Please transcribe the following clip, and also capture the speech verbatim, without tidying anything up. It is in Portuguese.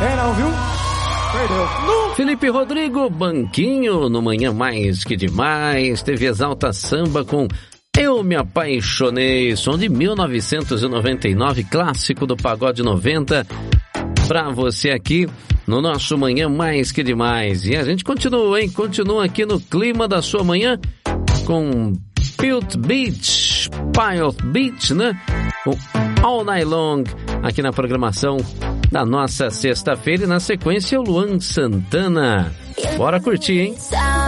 É, não, viu? Perdeu. No... Felipe Rodrigo, Banquinho, no Manhã Mais Que Demais. Teve Exalta Samba com Eu Me Apaixonei, som de mil novecentos e noventa e nove, clássico do Pagode noventa. Pra você aqui no nosso Manhã Mais Que Demais. E a gente continua, hein? Continua aqui no clima da sua manhã com Pilt Beach, Pilt Beach, né? O All Night Long, aqui na programação da nossa sexta-feira. E na sequência, o Luan Santana. Bora curtir, hein?